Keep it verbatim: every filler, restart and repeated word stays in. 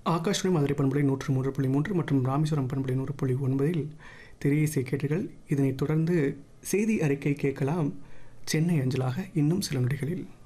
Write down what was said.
ஆகாஷ்வாணி மதுரை பண்பலை நூற்று மூன்று புள்ளி மூன்று மற்றும் ராமேஸ்வரம் பண்பலை நூறு புள்ளி ஒன்பதில் திரையிசை கேட்டீர்கள். இதனைத் தொடர்ந்து செய்தி அறிக்கை கேட்கலாம். சென்னை அஞ்சலாக இன்னும் சில நொடிகளில்.